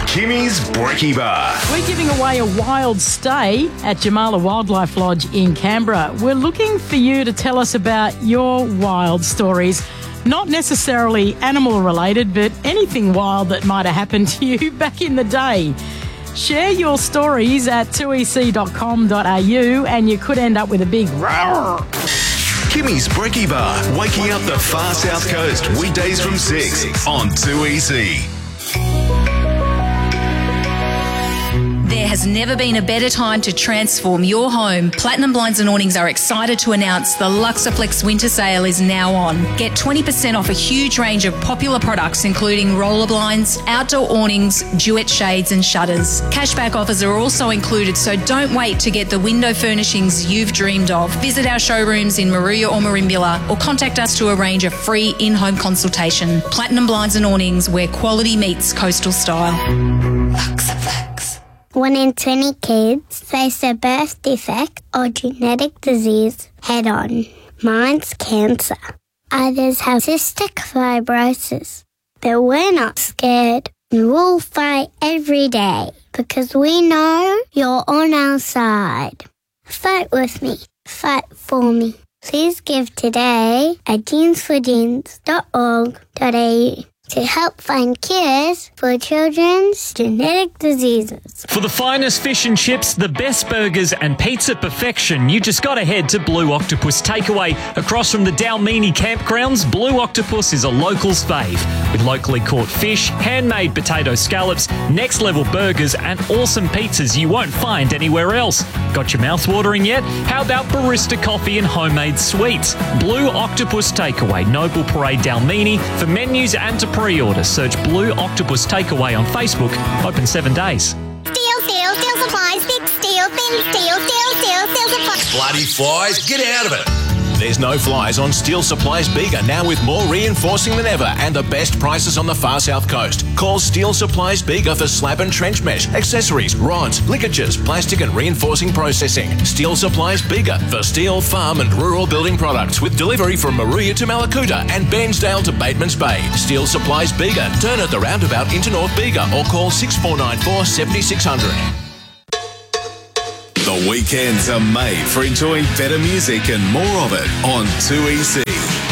Kimmy's Brekkie Bar. We're giving away a wild stay at Jamala Wildlife Lodge in Canberra. We're looking for you to tell us about your wild stories. Not necessarily animal related, but anything wild that might have happened to you back in the day. Share your stories at 2ec.com.au and you could end up with a big roar. Kimmy's Brekkie Bar, waking up the far south coast, weekdays from 6 on 2EC. There has never been a better time to transform your home. Platinum Blinds and Awnings are excited to announce the Luxaflex winter sale is now on. Get 20% off a huge range of popular products including roller blinds, outdoor awnings, duet shades and shutters. Cashback offers are also included, so don't wait to get the window furnishings you've dreamed of. Visit our showrooms in Moruya or Merimbula or contact us to arrange a free in-home consultation. Platinum Blinds and Awnings, where quality meets coastal style. Luxaflex. 1 in 20 kids face a birth defect or genetic disease head-on. Mine's cancer. Others have cystic fibrosis. But we're not scared. We'll fight every day because we know you're on our side. Fight with me. Fight for me. Please give today at jeansforjeans.org.au to help find cures for children's genetic diseases. For the finest fish and chips, the best burgers and pizza perfection, you just got to head to Blue Octopus Takeaway. Across from the Dalmini campgrounds, Blue Octopus is a local's fave. With locally caught fish, handmade potato scallops, next-level burgers and awesome pizzas you won't find anywhere else. Got your mouth watering yet? How about barista coffee and homemade sweets? Blue Octopus Takeaway, Noble Parade Dalmini. For menus and to pre-order, search Blue Octopus Takeaway on Facebook. Open 7 days. Steel supplies, big steel, thin steel supplies. Bloody flies, get out of it. There's no flies on Steel Supplies Bega, now with more reinforcing than ever and the best prices on the far south coast. Call Steel Supplies Bega for slab and trench mesh, accessories, rods, ligatures, plastic and reinforcing processing. Steel Supplies Bega for steel, farm and rural building products with delivery from Moruya to Malakuta and Bairnsdale to Batemans Bay. Steel Supplies Bega. Turn at the roundabout into North Bega or call 6494 7600. The weekends are made for enjoying better music and more of it on 2EC.